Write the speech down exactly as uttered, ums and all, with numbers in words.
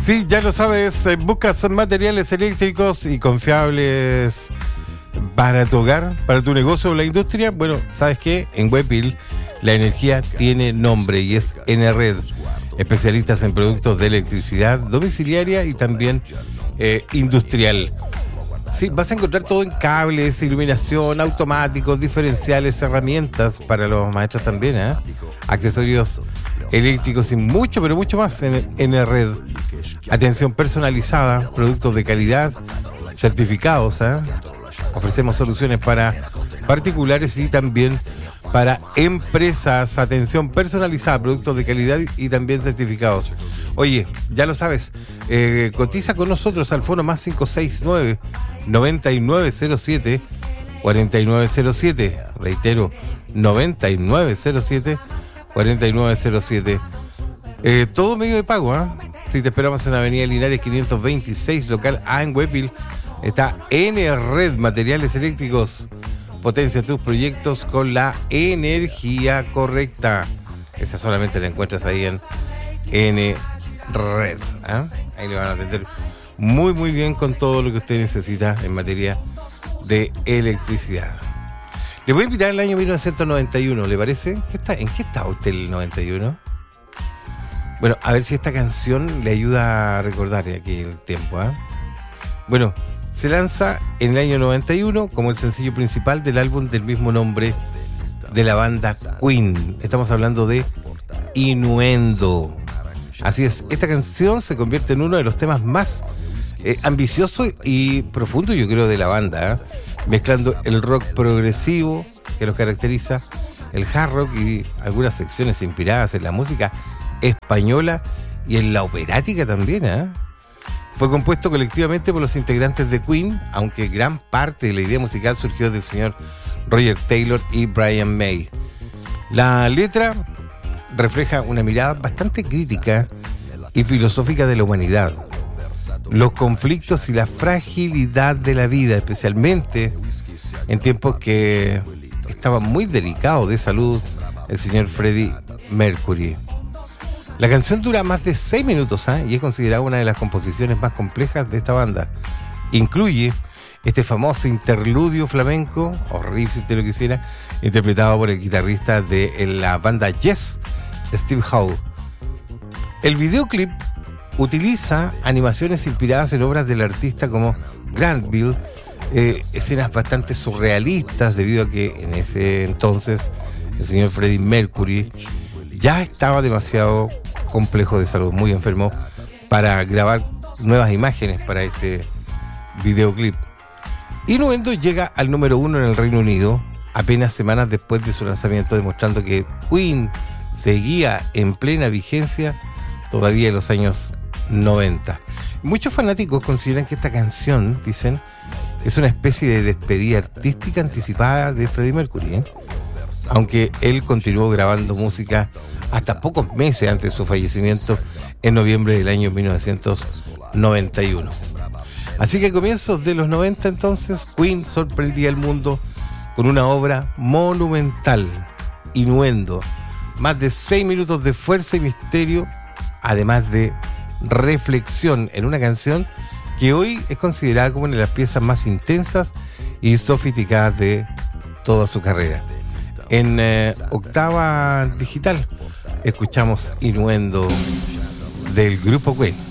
Sí, ya lo sabes, eh, buscas materiales eléctricos y confiables para tu hogar, para tu negocio o la industria. Bueno, ¿sabes qué? En Wepil la energía tiene nombre y es N-Red. Especialistas en productos de electricidad domiciliaria y también eh, industrial. Sí, vas a encontrar todo en cables, iluminación, automáticos, diferenciales, herramientas para los maestros también, ¿eh? Accesorios eléctricos y mucho, pero mucho más en N-Red. Atención personalizada, productos de calidad, certificados, ¿eh? Ofrecemos soluciones para particulares y también para empresas. Atención personalizada, productos de calidad y también certificados. Oye, ya lo sabes, eh, cotiza con nosotros al fono más cinco seis nueve, noventa y nueve cero siete, cuarenta y nueve cero siete. Reitero, noventa y nueve cero siete, cuarenta y nueve cero siete. Eh, todo medio de pago, ¿eh? Si te esperamos en Avenida Linares quinientos veintiséis, local A en Wepil, está N-Red, materiales eléctricos. Potencia tus proyectos con la energía correcta. Esa solamente la encuentras ahí en N-Red, ¿eh? Ahí le van a atender muy muy bien con todo lo que usted necesita en materia de electricidad. Le voy a invitar al año mil novecientos noventa y uno, ¿le parece? ¿Qué está, ¿En qué está usted el noventa y uno? Bueno, a ver si esta canción le ayuda a recordar aquí el tiempo, ¿eh? Bueno, se lanza en el año noventa y uno como el sencillo principal del álbum del mismo nombre de la banda Queen. Estamos hablando de Innuendo. Así es, esta canción se convierte en uno de los temas más eh, ambiciosos y profundos, yo creo, de la banda, ¿eh? Mezclando el rock progresivo que los caracteriza, el hard rock y algunas secciones inspiradas en la música española y en la operática también, ¿eh? Fue compuesto colectivamente por los integrantes de Queen, aunque gran parte de la idea musical surgió del señor Roger Taylor y Brian May. La letra refleja una mirada bastante crítica y filosófica de la humanidad, los conflictos y la fragilidad de la vida, especialmente en tiempos que estaba muy delicado de salud el señor Freddie Mercury. La canción dura más de seis minutos, ¿eh? Y es considerada una de las composiciones más complejas de esta banda. Incluye este famoso interludio flamenco, o riff si usted lo quisiera, interpretado por el guitarrista de la banda Yes, Steve Howe. El videoclip utiliza animaciones inspiradas en obras del artista como Granville, eh, escenas bastante surrealistas debido a que en ese entonces el señor Freddie Mercury ya estaba demasiado complejo de salud, muy enfermo, para grabar nuevas imágenes para este videoclip. Innuendo llega al número uno en el Reino Unido apenas semanas después de su lanzamiento, demostrando que Queen seguía en plena vigencia todavía en los años noventa. Muchos fanáticos consideran que esta canción, dicen, es una especie de despedida artística anticipada de Freddie Mercury, ¿eh? Aunque él continuó grabando música hasta pocos meses antes de su fallecimiento en noviembre del año mil novecientos noventa y uno. Así que a comienzos de los noventa entonces, Queen sorprendía al mundo con una obra monumental, Innuendo. Más de seis minutos de fuerza y misterio, además de reflexión en una canción que hoy es considerada como una de las piezas más intensas y sofisticadas de toda su carrera. En eh, octava digital escuchamos Innuendo del grupo Queen.